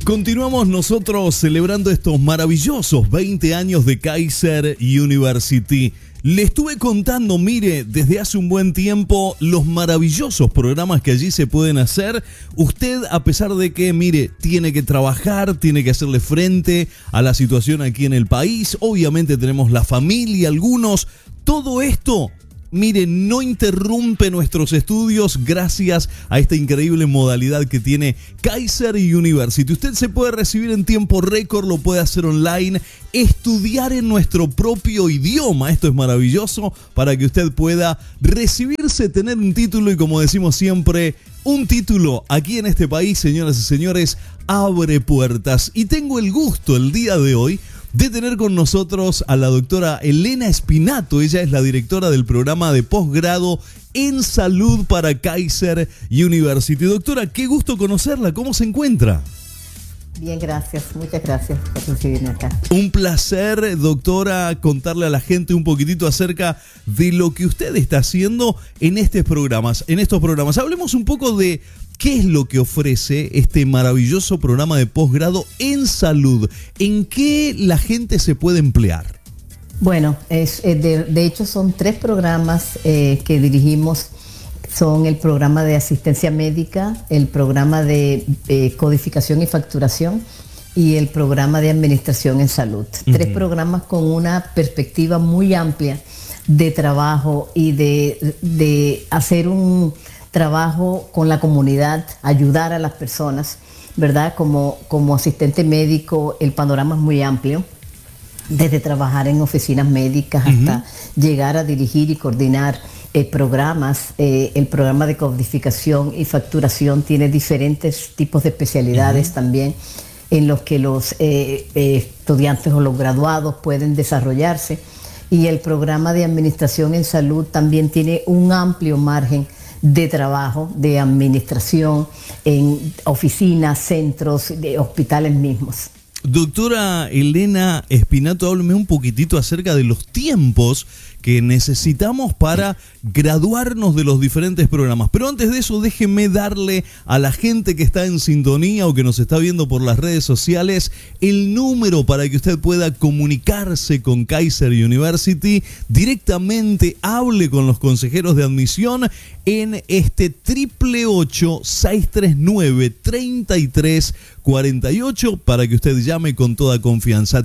Continuamos nosotros celebrando estos maravillosos 20 años de Kaiser University. Le estuve contando, mire, desde hace un buen tiempo los maravillosos programas que allí se pueden hacer. Usted, a pesar de que, mire, tiene que trabajar, tiene que hacerle frente a la situación aquí en el país. Obviamente tenemos la familia, algunos. Todo esto, mire, no interrumpe nuestros estudios gracias a esta increíble modalidad que tiene Kaiser University. Usted se puede recibir en tiempo récord, lo puede hacer online, estudiar en nuestro propio idioma. Esto es maravilloso para que usted pueda recibirse, tener un título y, como decimos siempre, un título aquí en este país, señoras y señores, abre puertas. Y tengo el gusto el día de hoy de tener con nosotros a la doctora Elena Spinato. Ella es la directora del programa de posgrado en salud para Kaiser University. Doctora, qué gusto conocerla. ¿Cómo se encuentra? Bien, gracias. Muchas gracias por recibirme acá. Un placer, doctora, contarle a la gente un poquitito acerca de lo que usted está haciendo en estos programas. Hablemos un poco de qué es lo que ofrece este maravilloso programa de posgrado en salud. ¿En qué la gente se puede emplear? Bueno, de hecho son 3 programas que dirigimos. Son el programa de asistencia médica, el programa de codificación y facturación y el programa de administración en salud. 3 programas con una perspectiva muy amplia de trabajo y de hacer un trabajo con la comunidad, ayudar a las personas, ¿verdad? Como asistente médico, el panorama es muy amplio, desde trabajar en oficinas médicas hasta llegar a dirigir y coordinar programas. El programa de codificación y facturación tiene diferentes tipos de especialidades también en los que los estudiantes o los graduados pueden desarrollarse. Y el programa de administración en salud también tiene un amplio margen de trabajo, de administración en oficinas, centros, de hospitales mismos. Doctora Elena Spinato, hábleme un poquitito acerca de los tiempos que necesitamos para graduarnos de los diferentes programas. Pero antes de eso, déjeme darle a la gente que está en sintonía o que nos está viendo por las redes sociales el número para que usted pueda comunicarse con Kaiser University. Directamente hable con los consejeros de admisión en este 888-639-3348 para que usted llame con toda confianza.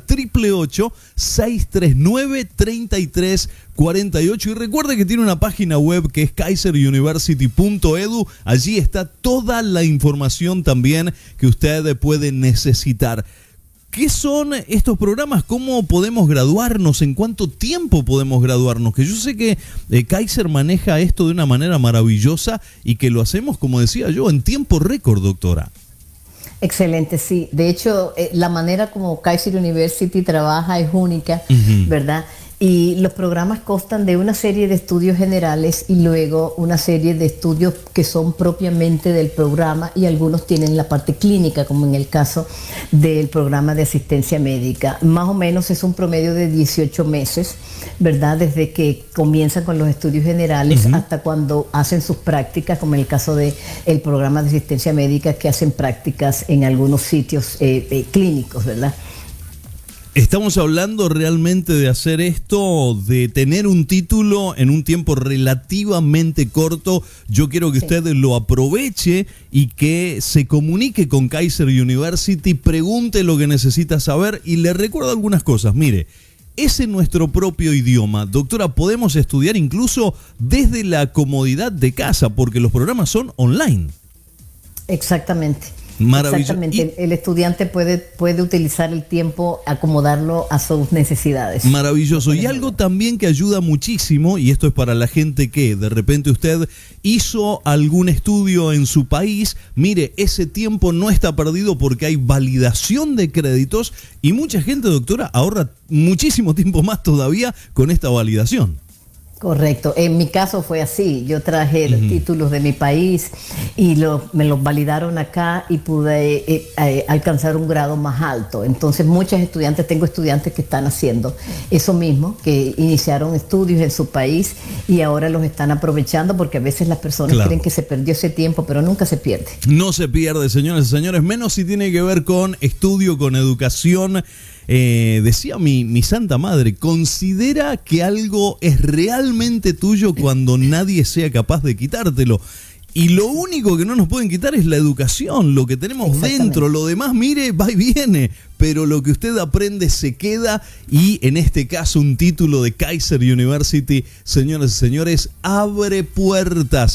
888-639-3348. Y recuerde que tiene una página web que es kaiseruniversity.edu. Allí está toda la información también que usted puede necesitar. ¿Qué son estos programas? ¿Cómo podemos graduarnos? ¿En cuánto tiempo podemos graduarnos? Que yo sé que Kaiser maneja esto de una manera maravillosa y que lo hacemos, como decía yo, en tiempo récord, doctora. Excelente, sí. De hecho, la manera como Kaiser University trabaja es única, ¿verdad? Y los programas constan de una serie de estudios generales y luego una serie de estudios que son propiamente del programa, y algunos tienen la parte clínica, como en el caso del programa de asistencia médica. Más o menos es un promedio de 18 meses, ¿verdad? Desde que comienzan con los estudios generales hasta cuando hacen sus prácticas, como en el caso del programa de asistencia médica, que hacen prácticas en algunos sitios clínicos, ¿verdad? Estamos hablando realmente de hacer esto, de tener un título en un tiempo relativamente corto. Yo quiero que usted lo aproveche y que se comunique con Kaiser University, pregunte lo que necesita saber y le recuerdo algunas cosas. Mire, es en nuestro propio idioma. Doctora, podemos estudiar incluso desde la comodidad de casa porque los programas son online. Exactamente. Maravilloso. Exactamente, el estudiante puede utilizar el tiempo, acomodarlo a sus necesidades. Maravilloso. Y algo también que ayuda muchísimo, y esto es para la gente que de repente usted hizo algún estudio en su país, mire, ese tiempo no está perdido porque hay validación de créditos y mucha gente, doctora, ahorra muchísimo tiempo más todavía con esta validación. Correcto. En mi caso fue así. Yo traje los títulos de mi país y me los validaron acá y pude alcanzar un grado más alto. Entonces tengo estudiantes que están haciendo eso mismo, que iniciaron estudios en su país y ahora los están aprovechando, porque a veces las personas creen que se perdió ese tiempo, pero nunca se pierde. No se pierde, señoras y señores, menos si tiene que ver con estudio, con educación. Decía mi santa madre, considera que algo es realmente tuyo cuando nadie sea capaz de quitártelo. Y lo único que no nos pueden quitar es la educación, lo que tenemos dentro. Lo demás, mire, va y viene, pero lo que usted aprende se queda, y en este caso un título de Kaiser University, señoras y señores, abre puertas.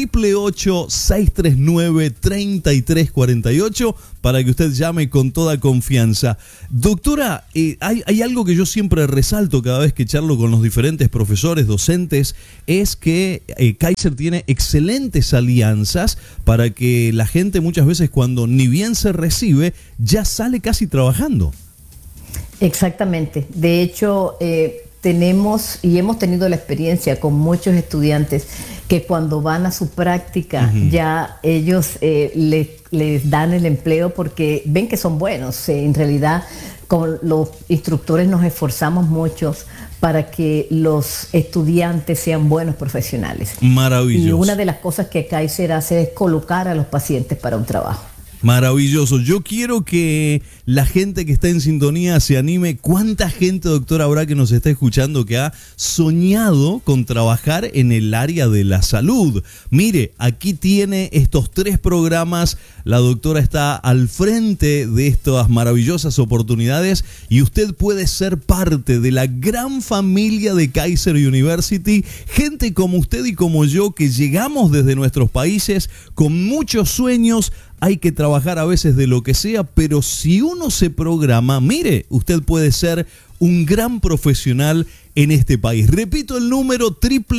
888-639-3348 para que usted llame con toda confianza. Doctora, hay algo que yo siempre resalto cada vez que charlo con los diferentes profesores, docentes, es que Kaiser tiene excelentes alianzas para que la gente muchas veces, cuando ni bien se recibe, ya sale casi trabajando. Exactamente. De hecho, tenemos y hemos tenido la experiencia con muchos estudiantes que cuando van a su práctica ya ellos les dan el empleo porque ven que son buenos. En realidad, con los instructores nos esforzamos mucho para que los estudiantes sean buenos profesionales. Maravilloso. Y una de las cosas que Kaiser hace es colocar a los pacientes para un trabajo. Maravilloso. Yo quiero que la gente que está en sintonía se anime. ¿Cuánta gente, doctora, habrá que nos está escuchando que ha soñado con trabajar en el área de la salud? Mire, aquí tiene estos 3 programas. La doctora está al frente de estas maravillosas oportunidades y usted puede ser parte de la gran familia de Kaiser University. Gente como usted y como yo, que llegamos desde nuestros países con muchos sueños. Hay que trabajar a veces de lo que sea, pero si uno se programa, mire, usted puede ser un gran profesional en este país. Repito el número: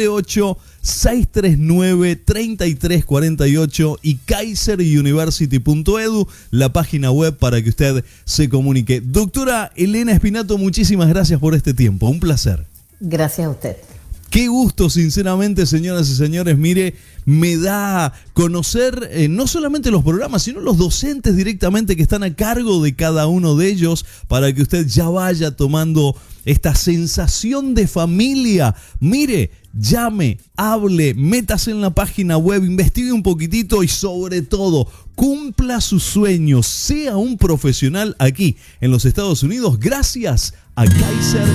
888-639-3348 y kaiseruniversity.edu, la página web para que usted se comunique. Doctora Elena Spinato, muchísimas gracias por este tiempo. Un placer. Gracias a usted. Qué gusto, sinceramente, señoras y señores. Mire, me da conocer no solamente los programas, sino los docentes directamente que están a cargo de cada uno de ellos, para que usted ya vaya tomando esta sensación de familia. Mire, llame, hable, métase en la página web, investigue un poquitito y sobre todo, cumpla sus sueños, sea un profesional aquí en los Estados Unidos gracias a Kaiser